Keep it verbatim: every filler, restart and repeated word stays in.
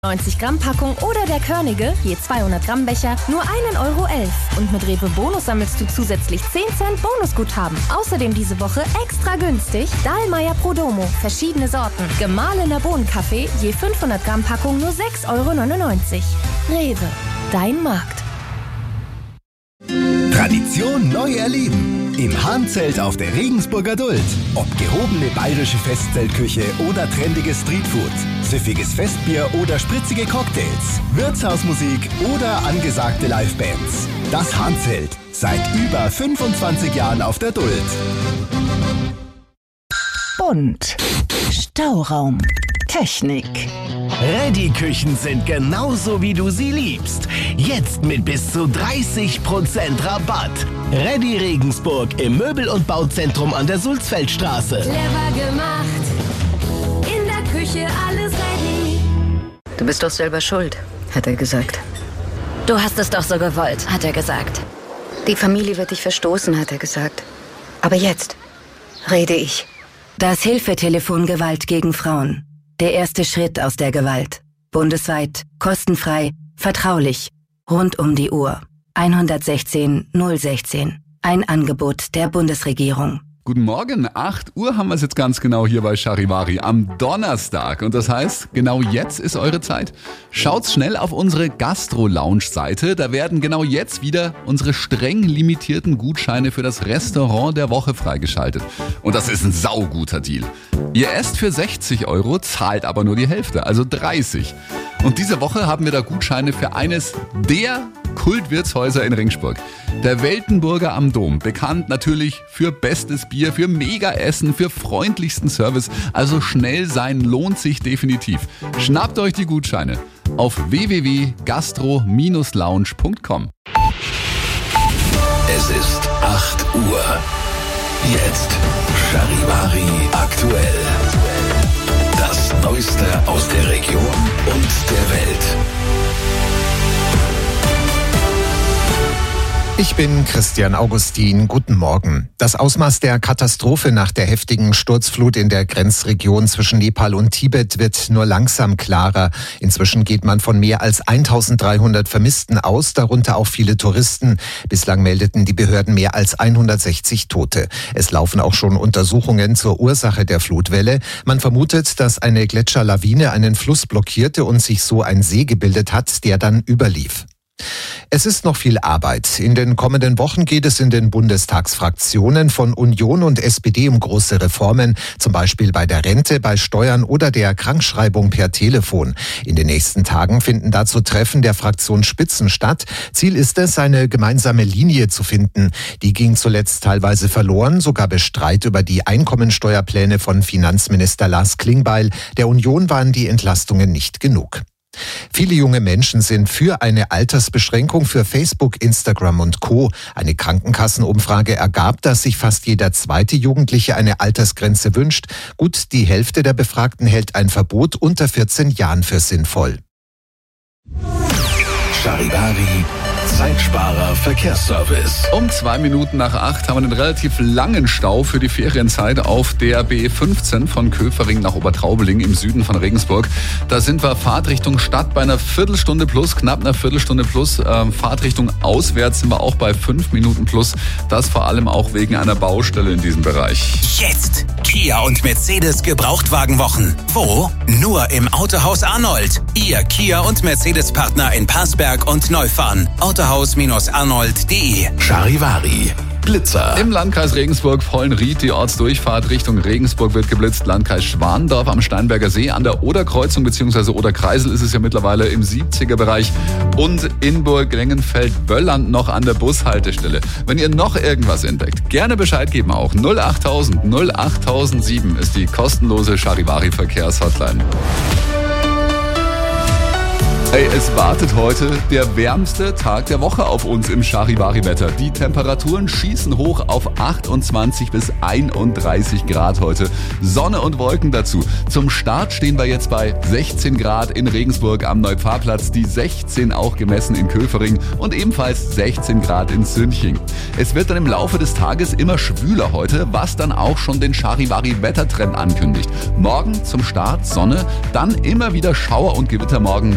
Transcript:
neunzig Gramm Packung oder der Körnige, je zweihundert Gramm Becher, nur ein Euro elf. Und mit Rewe Bonus sammelst du zusätzlich zehn Cent Bonusguthaben. Außerdem diese Woche extra günstig Dahlmeier Prodomo, verschiedene Sorten. Gemahlener Bohnenkaffee, je fünfhundert Gramm Packung nur sechs Euro neunundneunzig. Rewe, dein Markt. Tradition neu erleben. Im Hahnzelt auf der Regensburger Duld. Ob gehobene bayerische Festzeltküche oder trendiges Streetfood, süffiges Festbier oder spritzige Cocktails, Wirtshausmusik oder angesagte Livebands. Das Hahnzelt. Seit über fünfundzwanzig Jahren auf der Duld. Bunt. Stauraum. Technik. Ready-Küchen sind genauso, wie du sie liebst. Jetzt mit bis zu dreißig Prozent Rabatt. Ready Regensburg im Möbel- und Bauzentrum an der Sulzfeldstraße. Clever gemacht. In der Küche alles ready. Du bist doch selber schuld, hat er gesagt. Du hast es doch so gewollt, hat er gesagt. Die Familie wird dich verstoßen, hat er gesagt. Aber jetzt rede ich. Das Hilfetelefon Gewalt gegen Frauen. Der erste Schritt aus der Gewalt. Bundesweit, kostenfrei, vertraulich, rund um die Uhr. eins sechzehn null sechzehn. Ein Angebot der Bundesregierung. Guten Morgen, acht Uhr haben wir es jetzt ganz genau hier bei Charivari am Donnerstag. Und das heißt, genau jetzt ist eure Zeit. Schaut schnell auf unsere Gastro-Lounge-Seite. Da werden genau jetzt wieder unsere streng limitierten Gutscheine für das Restaurant der Woche freigeschaltet. Und das ist ein sauguter Deal. Ihr esst für sechzig Euro, zahlt aber nur die Hälfte, also dreißig. Und diese Woche haben wir da Gutscheine für eines der Kultwirtshäuser in Regensburg. Der Weltenburger am Dom, bekannt natürlich für bestes Bier, für Mega-Essen, für freundlichsten Service. Also schnell sein lohnt sich definitiv. Schnappt euch die Gutscheine auf w w w punkt gastro lounge punkt com. Es ist acht Uhr. Jetzt Charivari aktuell. Das Neueste aus der Region und der Welt. Ich bin Christian Augustin. Guten Morgen. Das Ausmaß der Katastrophe nach der heftigen Sturzflut in der Grenzregion zwischen Nepal und Tibet wird nur langsam klarer. Inzwischen geht man von mehr als eintausenddreihundert Vermissten aus, darunter auch viele Touristen. Bislang meldeten die Behörden mehr als hundertsechzig Tote. Es laufen auch schon Untersuchungen zur Ursache der Flutwelle. Man vermutet, dass eine Gletscherlawine einen Fluss blockierte und sich so ein See gebildet hat, der dann überlief. Es ist noch viel Arbeit. In den kommenden Wochen geht es in den Bundestagsfraktionen von Union und S P D um große Reformen, zum Beispiel bei der Rente, bei Steuern oder der Krankschreibung per Telefon. In den nächsten Tagen finden dazu Treffen der Fraktionsspitzen statt. Ziel ist es, eine gemeinsame Linie zu finden. Die ging zuletzt teilweise verloren, so gab es Streit über die Einkommensteuerpläne von Finanzminister Lars Klingbeil. Der Union waren die Entlastungen nicht genug. Viele junge Menschen sind für eine Altersbeschränkung für Facebook, Instagram und Co. Eine Krankenkassenumfrage ergab, dass sich fast jeder zweite Jugendliche eine Altersgrenze wünscht. Gut die Hälfte der Befragten hält ein Verbot unter vierzehn Jahren für sinnvoll. Charivari, Zeitsparer Verkehrsservice. Um zwei Minuten nach acht haben wir einen relativ langen Stau für die Ferienzeit auf der B fünfzehn von Köfering nach Obertraubeling im Süden von Regensburg. Da sind wir Fahrtrichtung Stadt bei einer Viertelstunde plus, knapp einer Viertelstunde plus. Ähm, Fahrtrichtung auswärts sind wir auch bei fünf Minuten plus. Das vor allem auch wegen einer Baustelle in diesem Bereich. Jetzt Kia und Mercedes Gebrauchtwagenwochen. Wo? Nur im Autohaus Arnold. Ihr Kia und Mercedes Partner in Parsberg und Neufahren. autohaus arnold punkt de. Charivari, Blitzer. Im Landkreis Regensburg Vollenried die Ortsdurchfahrt Richtung Regensburg wird geblitzt. Landkreis Schwandorf am Steinberger See an der Oderkreuzung bzw. Oderkreisel ist es ja mittlerweile im siebziger Bereich. Und in Burg-Lengenfeld-Bölland noch an der Bushaltestelle. Wenn ihr noch irgendwas entdeckt, gerne Bescheid geben auch. null achttausend null achttausendsieben ist die kostenlose Charivari-Verkehrshotline. Hey, es wartet heute der wärmste Tag der Woche auf uns im Charivari-Wetter. Die Temperaturen schießen hoch auf achtundzwanzig bis einunddreißig Grad heute. Sonne und Wolken dazu. Zum Start stehen wir jetzt bei sechzehn Grad in Regensburg am Neupfarrplatz, die sechzehn auch gemessen in Köfering und ebenfalls sechzehn Grad in Zünching. Es wird dann im Laufe des Tages immer schwüler heute, was dann auch schon den Charivari-Wettertrend ankündigt. Morgen zum Start Sonne, dann immer wieder Schauer und Gewitter morgen.